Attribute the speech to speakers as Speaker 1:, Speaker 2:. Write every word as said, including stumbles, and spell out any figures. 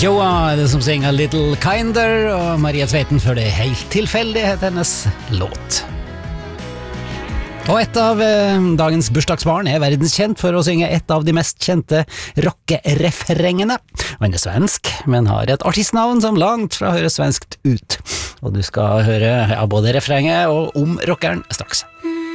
Speaker 1: Joa er det som synger A Little Kinder, og Maria Tveiten før det helt tilfeldig heter hennes låt. Og et av eh, dagens bursdagsbarn er verdenskjent for å synge et av de mest kjente rockerefrengene. Han er svensk, men har et artistnavn som langt fra høres svenskt ut. Og du skal høre ja, både refrenget og om rockeren straks.